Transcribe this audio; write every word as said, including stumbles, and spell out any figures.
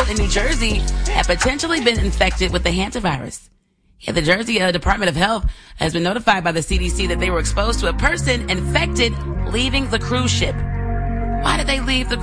in New Jersey had potentially been infected with the hantavirus. Yeah, the Jersey uh, Department of Health has been notified by the C D C that they were exposed to a person infected leaving the cruise ship. Why did they leave the